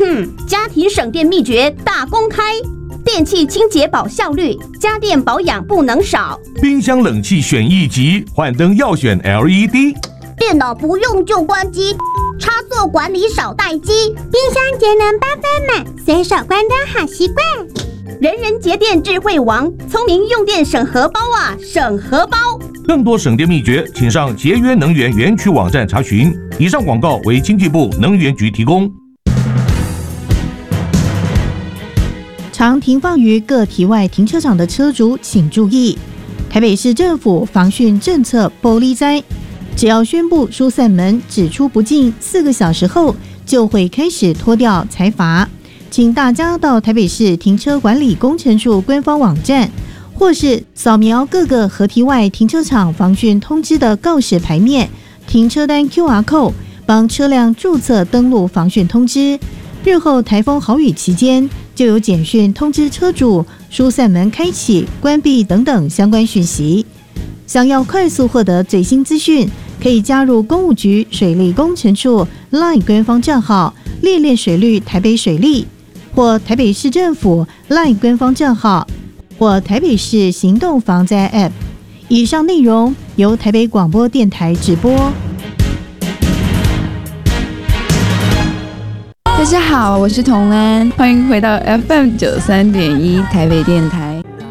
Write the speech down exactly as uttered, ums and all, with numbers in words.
家庭省电秘诀大公开，电器清洁保效率，家电保养不能少。 冰箱冷气选一级，换灯要选 L E D。 电脑不用就关机，插座管理少待机。 冰箱节能八分满，随手关灯好习惯。 人人节电智慧王，聪明用电省荷包啊，省荷包。 更多省电秘诀，请上节约能源园区网站查询。以上广告为经济部能源局提供。 常停放于各体外停车场的车主请注意，台北市政府防汛政策玻璃灾，只要宣布疏散门只出不进四个小时后，就会开始拖吊裁罚。请大家到台北市停车管理工程处官方网站，或是扫描各个河堤外停车场防汛通知的告示牌面、停车单 Q R code， 帮车辆注册登录防汛通知。日后台风豪雨期间，就有简讯通知车主疏散门开启、关闭等等相关讯息。想要快速获得最新资讯，可以加入公务局水利工程处 LINE 官方账号“烈烈水绿台北水利”，或台北市政府 LINE 官方账号，或台北市行动防灾 App。以上内容由台北广播电台直播。 大家好，我是童安，欢迎回到 F M 九三点一台北电台。